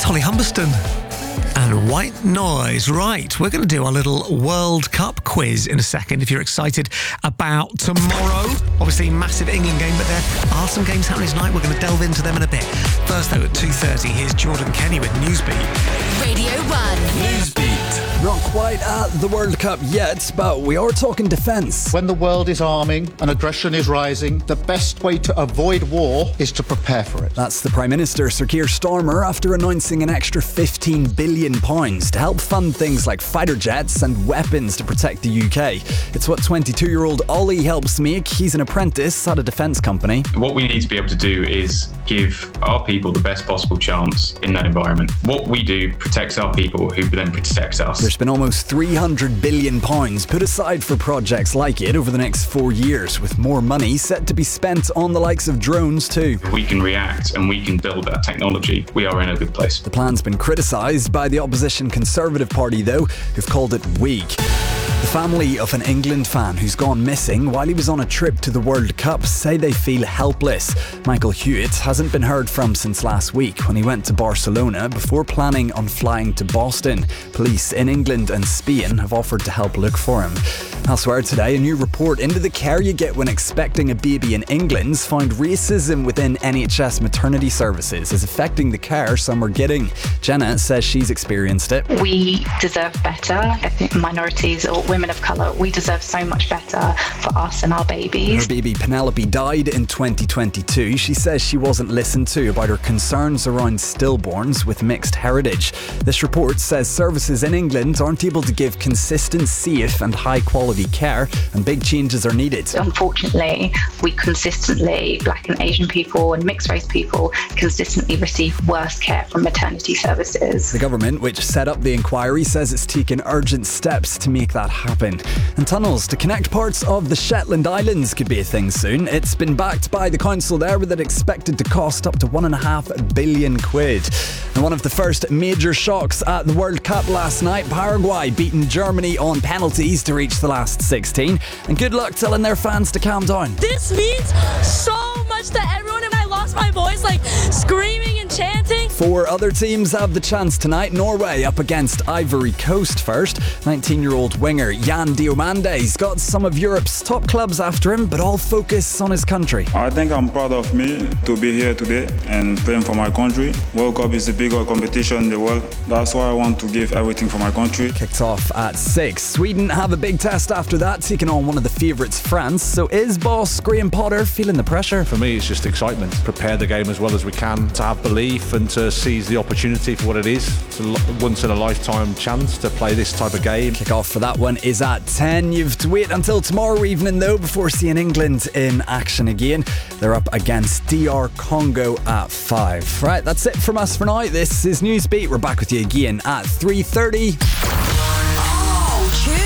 Holly Humberston. And White Noise. Right, we're going to do our little World Cup quiz in a second if you're excited about tomorrow. Obviously, massive England game, but there are some games happening tonight. We're going to delve into them in a bit. First, though, at 2:30, here's Jordan Kenny with Newsbeat. Radio 1. Newsbeat. Not quite at the World Cup yet, but we are talking defence. When the world is arming and aggression is rising, the best way to avoid war is to prepare for it. That's the Prime Minister, Sir Keir Starmer, after announcing an extra £15 billion to help fund things like fighter jets and weapons to protect the UK. It's what 22-year-old Ollie helps make. He's an apprentice at a defence company. What we need to be able to do is give our people the best possible chance in that environment. What we do protects our people, who then protects us. There's been almost £300 billion put aside for projects like it over the next 4 years, with more money set to be spent on the likes of drones too. If we can react and we can build that technology, we are in a good place. The plan's been criticised by the opposition Conservative Party though, who've called it weak. The family of an England fan who's gone missing while he was on a trip to the World Cup say they feel helpless. Michael Hewitt hasn't been heard from since last week when he went to Barcelona before planning on flying to Boston. Police in England and Spain have offered to help look for him. Elsewhere today, a new report into the care you get when expecting a baby in England's found racism within NHS maternity services is affecting the care some are getting. Jenna says she's experienced it. We deserve better. Ethnic minorities or women of colour, we deserve so much better for us and our babies. Her baby Penelope died in 2022. She says she wasn't listened to about her concerns around stillborns with mixed heritage. This report says services in England aren't able to give consistent, safe and high quality care, and big changes are needed. Unfortunately, we consistently, Black and Asian people and mixed race people, consistently receive worse care from maternity services. The government, which set up the inquiry, says it's taken urgent steps to make that happen. And tunnels to connect parts of the Shetland Islands could be a thing soon. It's been backed by the council there, with it expected to cost up to £1.5 billion. And one of the first major shocks at the World Cup last night, Paraguay beating Germany on penalties to reach the last 16. And good luck telling their fans to calm down. This means so much to everyone, and I lost my voice like screaming and chanting. 4 other teams have the chance tonight. Norway up against Ivory Coast first. 19-year-old winger Jan Diomande's got some of Europe's top clubs after him, but all focus on his country. I think I'm proud of me to be here today and playing for my country. World Cup is the biggest competition in the world. That's why I want to give everything for my country. Kicked off at 6. Sweden have a big test after that, taking on one of the favourites, France. So is boss Graham Potter feeling the pressure? For me, it's just excitement. Prepare the game as well as we can, to have belief and to seize the opportunity for what it is. It's a once-in-a-lifetime chance to play this type of game. Kick-off for that one is at 10. You've to wait until tomorrow evening, though, before seeing England in action again. They're up against DR Congo at 5. Right, that's it from us for now. This is Newsbeat. We're back with you again at 3:30. Oh,